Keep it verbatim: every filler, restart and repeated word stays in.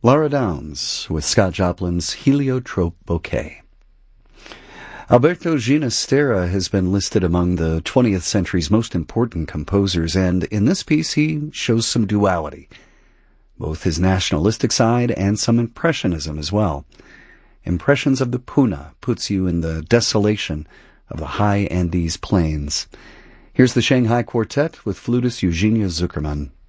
Laura Downs with Scott Joplin's Heliotrope Bouquet. Alberto Ginastera has been listed among the twentieth century's most important composers, and in this piece he shows some duality, both his nationalistic side and some impressionism as well. Impressions of the Puna puts you in the desolation of the high Andes plains. Here's the Shanghai Quartet with flutist Eugenia Zuckerman.